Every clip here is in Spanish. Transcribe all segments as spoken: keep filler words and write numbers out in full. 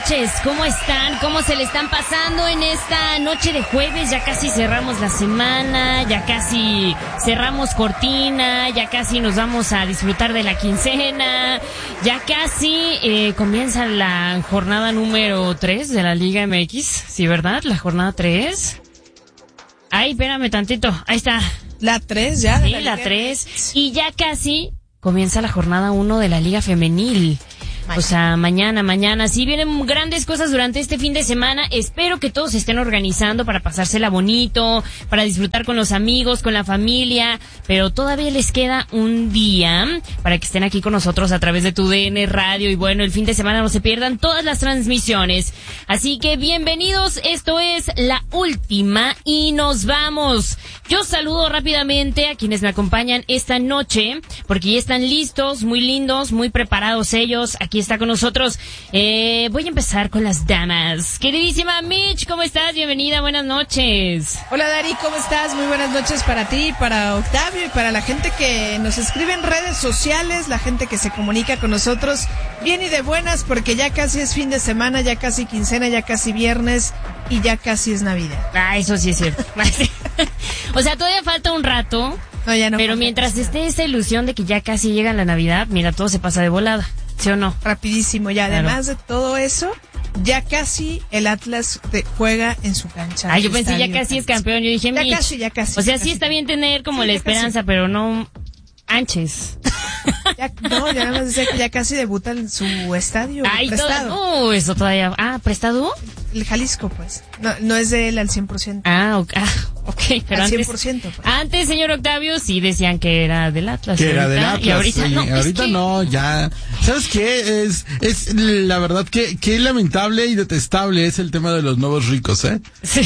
noches, ¿cómo están? ¿Cómo se le están pasando en esta noche de jueves? Ya casi cerramos la semana, ya casi cerramos cortina, ya casi nos vamos a disfrutar de la quincena, ya casi eh, comienza la jornada número tres de la Liga M X, ¿sí, verdad? La jornada tres. Ay, espérame tantito, ahí está. La tres ya. Sí, la tres. Y ya casi comienza la jornada uno de la Liga Femenil. O sea, mañana, mañana. Sí, vienen grandes cosas durante este fin de semana. Espero que todos se estén organizando para pasársela bonito, para disfrutar con los amigos, con la familia. Pero todavía les queda un día para que estén aquí con nosotros a través de Tu D N Radio. Y bueno, el fin de semana no se pierdan todas las transmisiones. Así que bienvenidos. Esto es La Última y nos vamos. Yo saludo rápidamente a quienes me acompañan esta noche, porque ya están listos, muy lindos, muy preparados ellos. Aquí está con nosotros. Eh, voy a empezar con las damas. Queridísima Mitch, ¿cómo estás? Bienvenida, buenas noches. Hola Dari, ¿cómo estás? Muy buenas noches para ti, para Octavio y para la gente que nos escribe en redes sociales, la gente que se comunica con nosotros bien y de buenas, porque ya casi es fin de semana, ya casi quincena, ya casi viernes y ya casi es Navidad. Ah, eso sí es cierto. O sea, todavía falta un rato, no, ya no, pero mientras esté esa ilusión de que ya casi llega la Navidad, mira, todo se pasa de volada. ¿Sí o no? Rapidísimo. Y además claro. de todo eso, ya casi el Atlas te juega en su cancha. Ah, yo pensé ya casi es campeón. Yo dije, ya Mitch, casi, ya casi. O sea, ya sí casi. Está bien tener como sí, la esperanza, casi. Pero no anches. Ya, no, ya nada más decía que ya casi debuta en su estadio. Ay, prestado. No, eso todavía. Ah, ¿prestado? El Jalisco, pues. No, no es de él al cien por ciento. Ah, ok. Ah, okay pero al antes, cien por ciento. Pues. Antes, señor Octavio, sí decían que era del Atlas. Que era del Atlas. Y ahorita oye, no. Ahorita es que... no, ya. ¿Sabes qué? Es, es la verdad que, que lamentable y detestable es el tema de los nuevos ricos, ¿eh? Sí.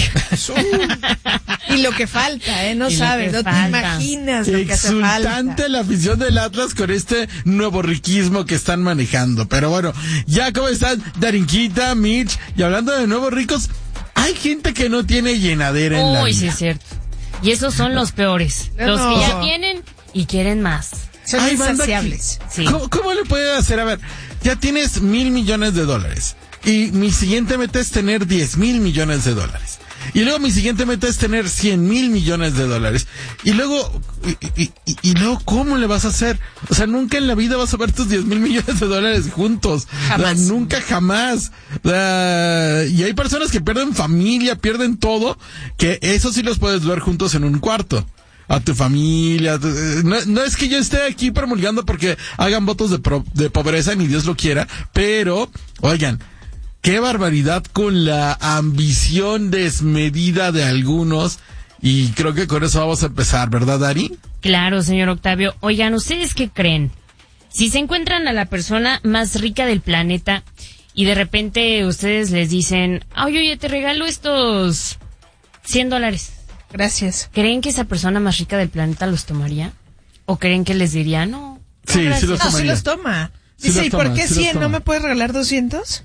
Y lo que falta, ¿eh? No y sabes, no falta. te imaginas lo que hace falta. Exultante la afición del Atlas con este nuevo riquismo que están manejando. Pero bueno, ya cómo están Darinquita, Mitch, y hablando de nuevos ricos, hay gente que no tiene llenadera en Uy, la vida. Uy, sí es cierto. Y esos son los peores. No. Los que ya tienen y quieren más. Son Ay, insaciables. Sí. ¿Cómo, ¿Cómo le puede hacer? A ver, ya tienes mil millones de dólares. Y mi siguiente meta es tener diez mil millones de dólares. Y luego mi siguiente meta es tener cien mil millones de dólares. Y luego, y, y, y, y luego, ¿cómo le vas a hacer? O sea, nunca en la vida vas a ver tus diez mil millones de dólares juntos. Jamás. O sea, nunca, jamás. O sea, y hay personas que pierden familia, pierden todo, que eso sí los puedes ver juntos en un cuarto. A tu familia. A tu, no, no es que yo esté aquí promulgando porque hagan votos de, pro, de pobreza, ni Dios lo quiera, pero, oigan, qué barbaridad con la ambición desmedida de algunos, y creo que con eso vamos a empezar, ¿verdad, Dari? Claro, señor Octavio. Oigan, ¿ustedes qué creen? Si se encuentran a la persona más rica del planeta y de repente ustedes les dicen, ay, oye, te regalo estos cien dólares. Gracias. ¿Creen que esa persona más rica del planeta los tomaría? ¿O creen que les diría, no? no sí, gracias. sí los tomaría. No, sí los toma. Sí Dice, los ¿y toma, por qué sí cien? ¿No me puedes regalar doscientos?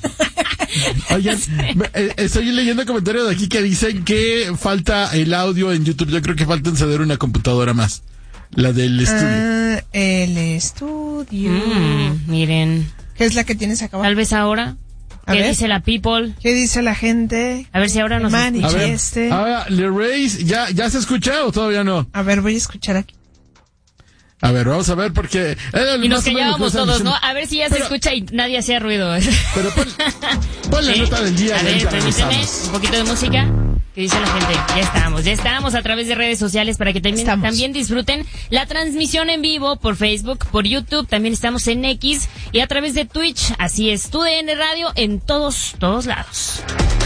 Oigan, eh, estoy leyendo comentarios de aquí que dicen que falta el audio en YouTube. Yo creo que falta encender una computadora más. La del estudio. Ah, el estudio. Mm, miren. ¿Qué es la que tienes acá abajo? Tal vez ahora. A ¿Qué ver. dice la people? ¿Qué dice la gente? A ver si ahora nos Man, escucha. A ver, este. ahora, Le Race, ¿ya, ¿ya se escucha o todavía no? A ver, voy a escuchar aquí. A ver, vamos a ver porque... Eh, Y nos más o menos callábamos lo que todos, están ¿no? diciendo. A ver si ya Pero- se escucha y nadie hacía ruido. Pero pon, pon la Sí. nota del día. A y ver, ahorita permíteme regresamos. un poquito de música. ¿Qué dice la gente? Ya estamos, ya estamos a través de redes sociales para que también, Estamos. también disfruten la transmisión en vivo por Facebook, por YouTube, también estamos en X y a través de Twitch. Así es, Tu D N Radio en todos, todos lados.